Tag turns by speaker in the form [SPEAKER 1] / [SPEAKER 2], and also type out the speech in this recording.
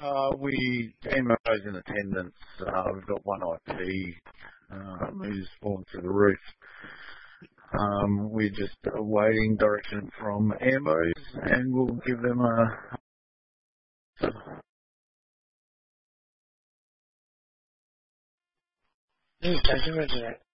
[SPEAKER 1] Ambo's in attendance. We've got one IP who's fallen through the roof. We're just awaiting direction from Ambo's, and we'll give them a.
[SPEAKER 2] Okay, roger that.